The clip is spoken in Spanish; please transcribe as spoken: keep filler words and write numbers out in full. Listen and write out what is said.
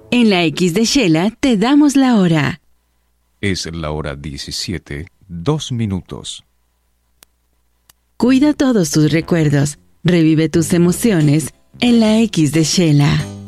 En la X de Shela te damos la hora. Es la hora diecisiete, dos minutos. Cuida todos tus recuerdos. Revive tus emociones en la X de Shela.